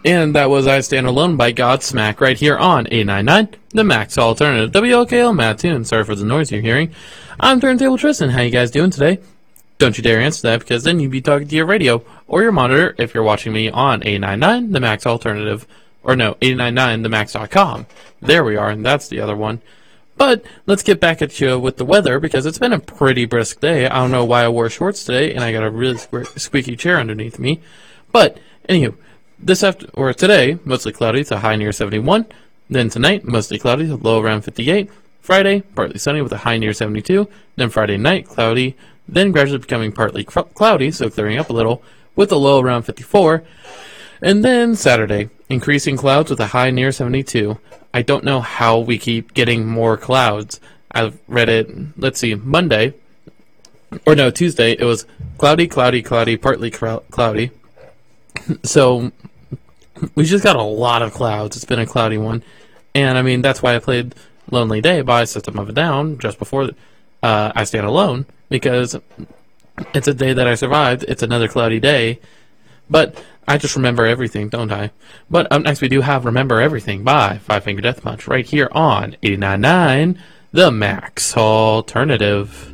And that was I Stand Alone by Godsmack right here on 899, the Max Alternative. WLKL Matt Tune. Sorry for the noise you're hearing. I'm Turntable Tristan. How you guys doing today? Don't you dare answer that, because then you'd be talking to your radio or your monitor if you're watching me on 899, the Max Alternative. Or no, 899themax.com. There we are, and that's the other one. But let's get back at you with the weather, because it's been a pretty brisk day. I don't know why I wore shorts today, and I got a really squeaky chair underneath me. But, anywho, today, mostly cloudy, it's a high near 71. Then tonight, mostly cloudy, a low around 58. Friday, partly sunny with a high near 72. Then Friday night, cloudy. Then gradually becoming partly cloudy, so clearing up a little, with a low around 54. And then Saturday, increasing clouds with a high near 72. I don't know how we keep getting more clouds. I've read it, Tuesday, it was cloudy, partly cloudy. So we just got a lot of clouds. It's been a cloudy one. And, I mean, that's why I played Lonely Day by System of a Down just before I Stand Alone, because it's a day that I survived. It's another cloudy day. But I just remember everything, don't I? But up next we do have Remember Everything by Five Finger Death Punch right here on 89.9, the Max Alternative.